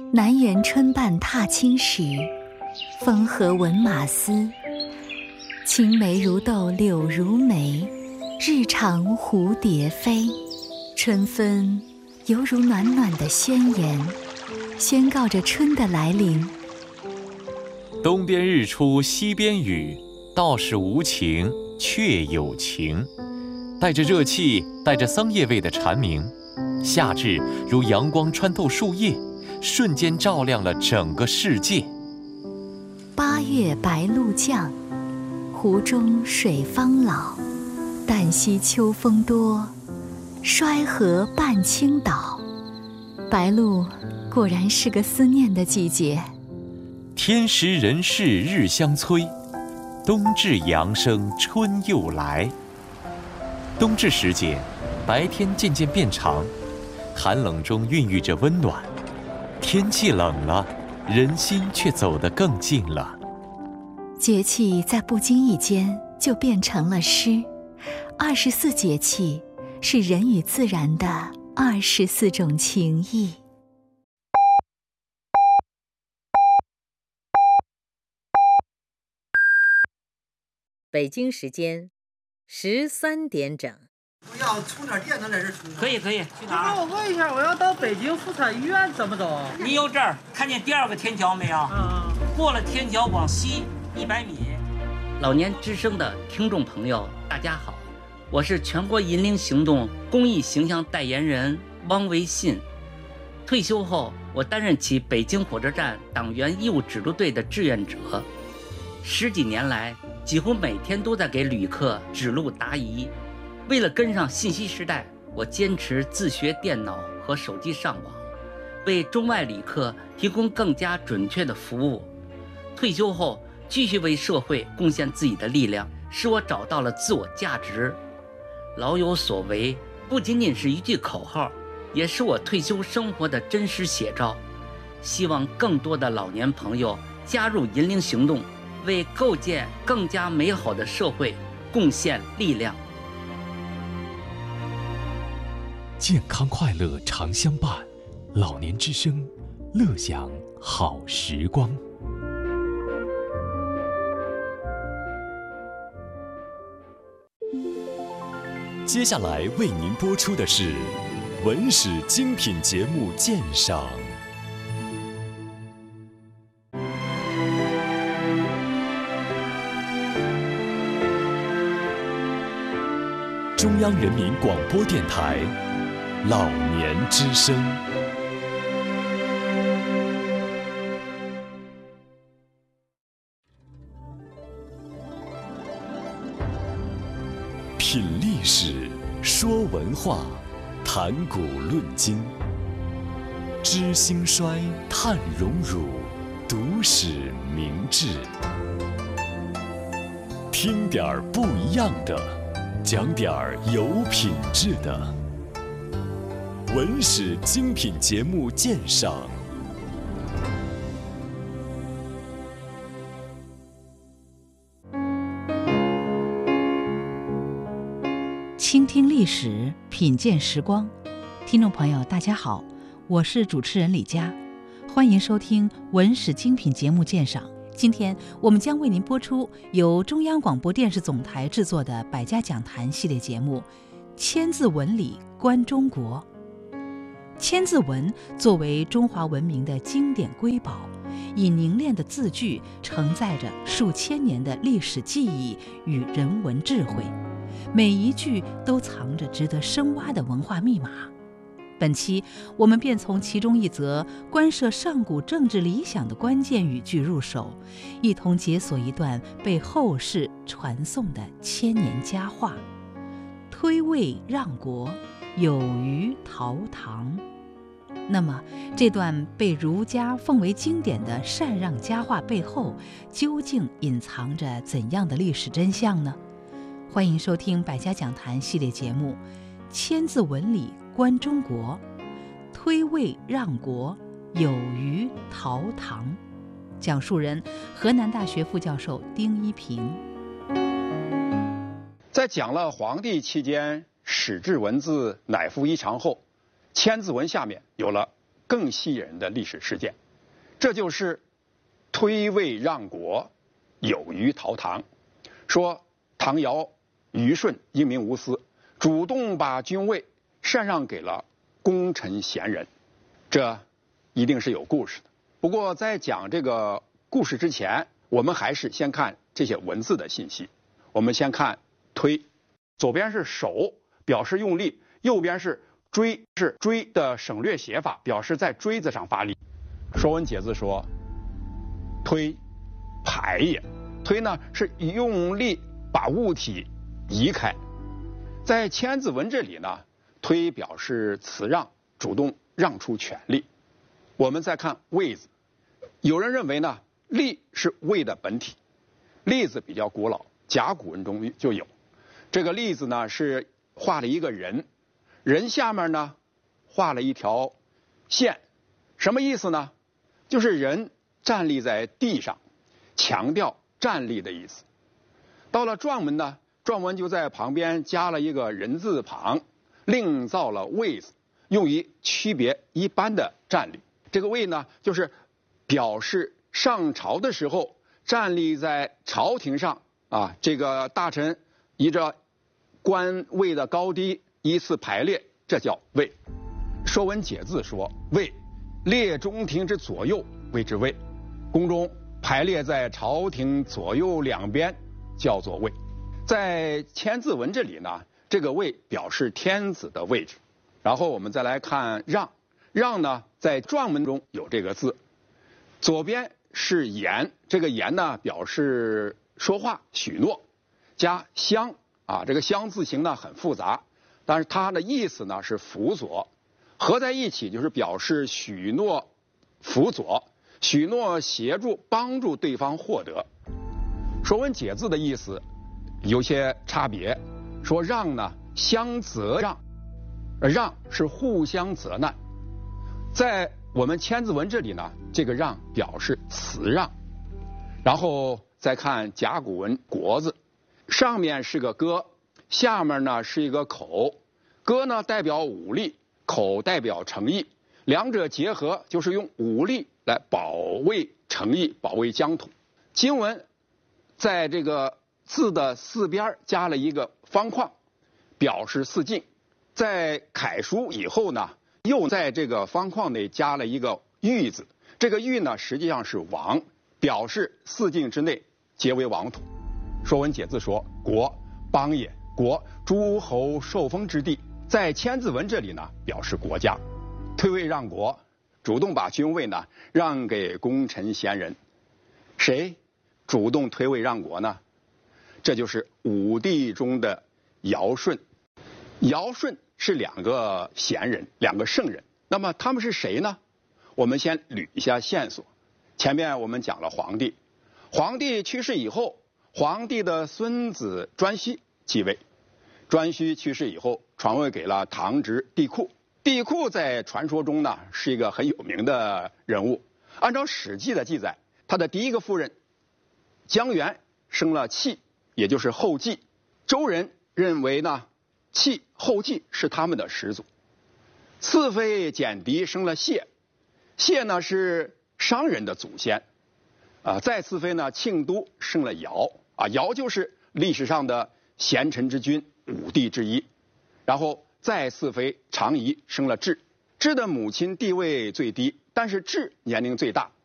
南园春半踏青时，风和闻马嘶。青梅如豆柳如眉，日长蝴蝶飞。春分犹如暖暖的宣言，宣告着春的来临。 东边日出西边雨，道是无晴却有晴。带着热气，带着桑叶味的蝉鸣，夏至如阳光穿透树叶，瞬间照亮了整个世界。 八月白露降，湖中水方老。旦夕秋风多，衰河半倾倒。白露果然是个思念的季节。 天时人事日相催，冬至阳生春又来。冬至时节，白天渐渐变长，寒冷中孕育着温暖。天气冷了，人心却走得更近了。 节气在不经意间就变成了诗。24节气是人与自然的24种情谊。 北京时间13点整。 我要充点电能在这充吗？ 可以，去哪儿？ 我问一下，我要到北京妇产医院怎么走？ 你有这儿看见第2个天桥没有？过了天桥往西100米。 老年之声的听众朋友，大家好，我是全国银龄行动公益形象代言人汪维信。退休后，我担任起北京火车站党员义务指路队的志愿者，10几年来，几乎每天都在给旅客指路答疑。为了跟上信息时代，我坚持自学电脑和手机上网，为中外旅客提供更加准确的服务。退休后，继续为社会贡献自己的力量，使我找到了自我价值。老有所为不仅仅是一句口号，也是我退休生活的真实写照。希望更多的老年朋友加入银龄行动，为构建更加美好的社会贡献力量。 健康快乐常相伴，老年之声，乐享好时光。接下来为您播出的是文史精品节目鉴赏。中央人民广播电台老年之声。品历史，说文化，谈古论今，知兴衰，探荣辱，读史明智。听点儿不一样的，讲点儿有品质的。文史精品节目鉴赏。 倾听历史，品鉴时光。听众朋友大家好，我是主持人李佳，欢迎收听文史精品节目鉴赏。今天我们将为您播出由中央广播电视总台制作的百家讲坛系列节目《千字文里观中国》。千字文作为中华文明的经典瑰宝，以凝练的字句承载着数千年的历史记忆与人文智慧，每一句都藏着值得深挖的文化密码。本期我们便从其中一则关涉上古政治理想的关键语句入手，一同解锁一段被后世传颂的千年佳话。推位让国，有于陶唐。那么这段被儒家奉为经典的禅让佳话背后，究竟隐藏着怎样的历史真相呢？欢迎收听百家讲坛系列节目《千字文里观中国》，推位让国，有于陶唐。讲述人河南大学副教授丁一平。 在讲了黄帝期间始制文字乃复一常后，千字文下面有了更吸引人的历史事件，这就是推位让国，有虞陶唐。说唐尧虞舜英明无私，主动把君位禅让给了功臣贤人，这一定是有故事的。不过在讲这个故事之前，我们还是先看这些文字的信息。我们先看推，左边是手，表示用力；右边是追，是追的省略写法，表示在锥子上发力。《说文解字》说：“推，排也。”推呢是用力把物体移开。在《千字文》这里呢，推表示辞让，主动让出权力。我们再看位字，有人认为呢，立是位的本体。立字比较古老，甲骨文中就有。这个立字呢是画了一个人，人下面呢画了一条线，什么意思呢？就是人站立在地上，强调站立的意思。到了篆文呢，篆文就在旁边加了一个人字旁，另造了位字，用于区别一般的站立。这个位呢，就是表示上朝的时候站立在朝廷上啊，这个大臣依着官位的高低依次排列，这叫位。《说文解字》说：“位，列中庭之左右谓之位。”宫中排列在朝廷左右两边叫做位。在《千字文》这里呢，这个位表示天子的位置。然后我们再来看让，让呢在篆文中有这个字，左边是言，这个言呢表示说话许诺，加相啊，这个相字形呢很复杂，但是它的意思呢是辅佐，合在一起就是表示许诺辅佐，许诺协助帮助对方获得。《说文解字》的意思有些差别，说让呢相责让，让是互相责难。在我们千字文这里呢，这个让表示辞让。然后再看甲骨文国字，上面是个戈，下面呢是一个口。戈呢代表武力，口代表诚意，两者结合就是用武力来保卫诚意，保卫疆土。经文在这个字的四边加了一个方框，表示四境。在楷书以后呢，又在这个方框内加了一个域字，这个域呢实际上是王，表示四境之内皆为王土。《说文解字》说：“国，邦也。国，诸侯受封之地。”在千字文这里呢，表示国家。推位让国，主动把君位呢让给功臣贤人。谁主动推位让国呢？这就是武帝中的尧舜。尧舜是两个贤人，两个圣人。那么他们是谁呢？我们先捋一下线索。前面我们讲了皇帝，皇帝去世以后，皇帝的孙子颛顼继位。颛顼去世以后，传位给了堂侄帝喾。帝喾在传说中呢是一个很有名的人物。按照《史记》的记载，他的第一个夫人姜原生了契，也就是后稷。周人认为呢，契、后稷是他们的始祖。次妃简狄生了谢，谢呢是商人的祖先。再次妃呢，庆都生了尧，尧就是历史上的贤臣之君，五帝之一。然后再次妃长仪生了郅，郅的母亲地位最低，但是郅年龄最大，